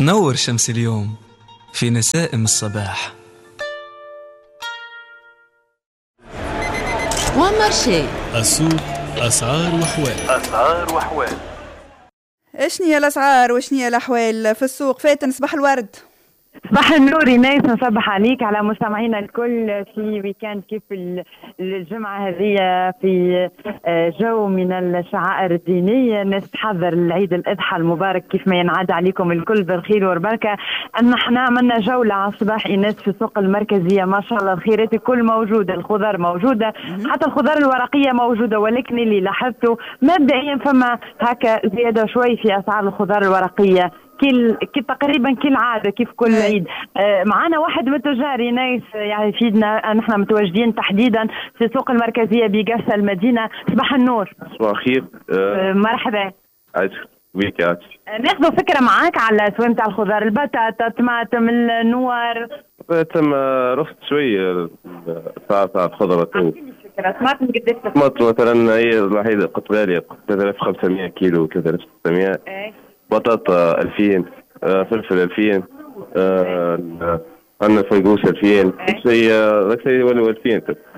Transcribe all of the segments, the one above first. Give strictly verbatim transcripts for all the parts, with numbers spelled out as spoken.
تنور شمس اليوم في نسائم الصباح. ومارشي السوق أسعار وأحوال. أسعار وأحوال. اشني الأسعار وشني الأحوال في السوق؟ فاتن صباح الورد. صباح النور نايس، نصبح عليك على مستمعينا الكل في ويكاند كيف الجمعة هذه في جو من الشعائر الدينية. الناس تحضر العيد الأضحى المبارك كيف ما ينعاد عليكم الكل بالخير والبركة. أن احنا عملنا جولة على الصباح إيناس في السوق المركزية، ما شاء الله الخيرات الكل موجودة، الخضار موجودة، حتى الخضار الورقية موجودة، ولكن اللي لاحظته مبدئيا فما هكا زيادة شوي في أسعار الخضار الورقية كل كل تقريبا كل عاده كيف كل عيد. آه معنا واحد من التجار نايس يعني يفيدنا. نحن متواجدين تحديدا في السوق المركزيه بقفصه المدينه. صباح النور. صباح الخير. آه مرحبا. عايش بيك عايش. آه ناخذ فكره معاك على الاسواق نتاع الخضار، البطاطا، الطماطم، النوار. تم رفض شويه ساعه ساعه الخضره تو. طماطم قديش؟ طماطم مثلا هي الوحيده قط غاليه، ثلاثة آلاف وخمسمية كيلو ثلاثة آلاف وستمية. ايه بطاطا ألفين، آه فلفل ألفين، آه عندنا فنجوس ألفين، كل شيء ذاك شيء ولا ألفين.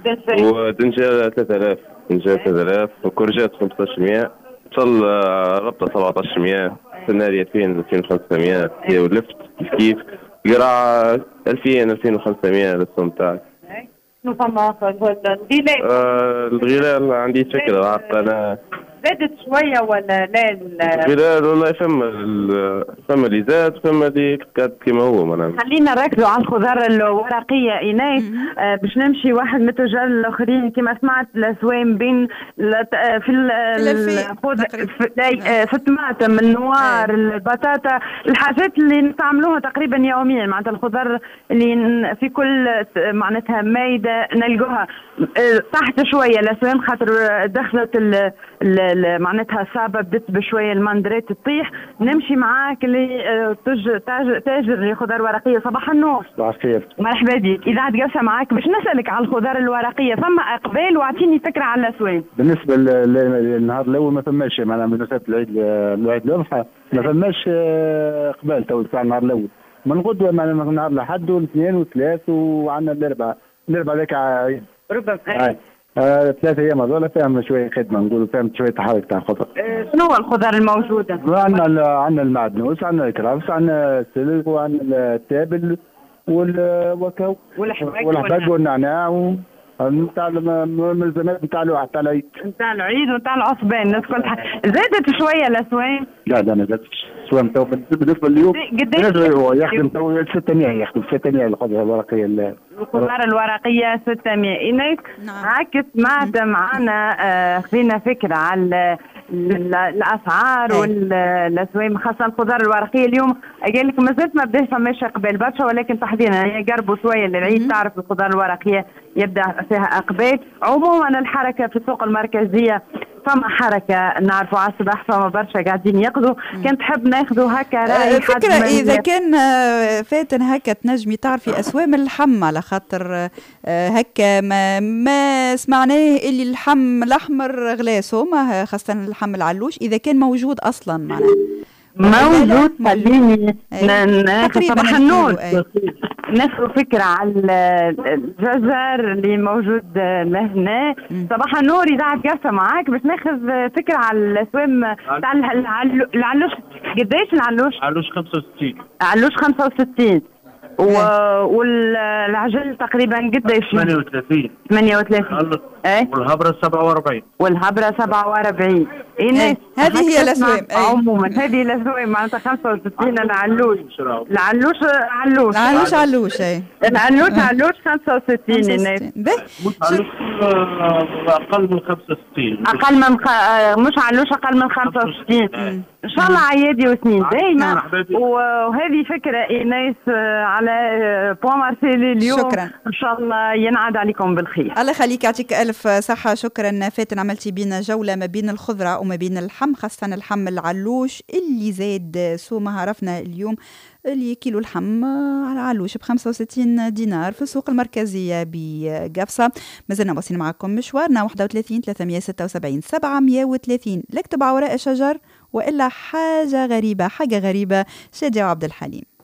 ودنجال ثلاثة آلاف، دنجال ثلاثة آلاف، وكرجات خمسطاش مية، بصل ربطة سبعطاش مية، سناري ألفين، ألفين وخمسمية، ولفت كيف كيف، قراع ألفين، ألفين وخمسمية للصوم تاعك. شنو فما الغلال؟ آه الغلال عندي فكرة حتى أنا زادت شويه ولا لا؟ الغلال والله فما فما اللي زاد فما اللي قاعد كيما هو. معناها خلينا نركزوا على الخضار الورقيه ايناس. آه باش نمشي واحد من التجار الاخرين كما سمعت الاسوام بين في الخضر في الطماطم، النوار، البطاطا، الحاجات اللي نستعملوها تقريبا يوميا. معناتها الخضر اللي في كل معناتها مايده نلقوها تحت شويه الاسوام خاطر دخلت ال معناتها صعبه، بدت بشويه المندرات تطيح. نمشي معاك اللي تاجر تاجر لخضار ورقيه. صباح النور. صباح الخير. مرحبا بك. اذا قلسه معاك باش نسالك على الخضار الورقيه، فما اقبال واعطيني فكره على الاسواق. بالنسبه للنهار الاول ما فماش، معناها بالنسبه للعيد العيد الاضحى ما فماش اقبال تو تاع النهار الاول. من غدوه معناها النهار الاحد والاثنين والثلاث وعندنا الاربعاء، الاربعاء ذاك ربما آه، ثلاثة أيام هذول فيهم شوية خدمة، نقولوا فيهم شوية تحرك تاع الخضر. آه، شنو هو الخضر الموجودة؟ عندنا عندنا المعدنوس، عندنا الكرفس، عندنا السلق، وعندنا التابل والوكاو والحباج والنعناع نتاع الملزمات نتاع نتاع العيد. نتاع العيد ونتاع العصبان، الناس كلها زادت شوية الأسواق؟ لا لا ما زادتش، الأسواق تو بالنسبة لليوم قديش؟ هو يخدم تو ستمية، يخدم ستمية الخضرة الورقية. الخضار الورقية ستمية. إيناس هاك سمعت معنا آه خذينا فكرة على الأسعار والأسواق خاصة الخضار الورقية. اليوم قال لك مازالت ما بداش فماش اقبال برشا، ولكن تحديدا يقربوا شوية للعيد. تعرف الخضار الورقية يبدا فيها اقبال. عموما الحركة في السوق المركزية فما حركة نعرفوا على الصباح، فما برشا قاعدين يقضوا. كان تحب ناخذوا هكا رأي فكرة إذا كان فاتن هكا تنجمي تعرفي أسوام اللحم، على خاطر هكا ما, ما سمعناه اللي اللحم الأحمر غلاسه، ما خاصة اللحم العلوش إذا كان موجود أصلا معنا. موجود. خليني ناخذ صباح النور ناخذ فكرة على الجزر اللي موجود لهنا. صباح النور. إذا قصة معاك باش ناخذ فكرة على الأسوام تاع العلوش. قديش العلوش؟ علوش خمسة وستين. علوش خمسة وستين. و... والعجل تقريبا قديش؟ ثمانية وثلاثين. ثمانية وثلاثين. ايه والهبرة سبعة وأربعين. والهبرة سبعة وأربعين. إيه هذه هي الأسوام. عموما هذه الأسوام معناتها خمسة وستين. العلوش العلوش علوش العلوش علوش اي العلوش علوش خمسة وستين. الناس مش علوش أقل من خمسة وستين. أقل من خ... مش علوش أقل من خمسة وستين. إن شاء الله عيادي وسنين دايما. وهذه فكرة إيناس على بوان مارسيلي اليوم. شكرا. إن شاء الله ينعاد عليكم بالخير. الله يخليك، يعطيك ألف صحة. شكرا فاتن، عملتي بينا جولة ما بين الخضرة وما بين اللحم، خاصة اللحم العلوش اللي زاد سومة. عرفنا اليوم اللي كيلو اللحم على علوش بخمسة وستين دينار في السوق المركزية بقفصة. مازلنا واصلين معكم مشوارنا واحد وثلاثين ثلاثمية وستة وسبعين سبعمية وثلاثين. لك تبع وراء الشجر وإلا حاجة غريبة حاجة غريبة. شادي وعبد الحليم.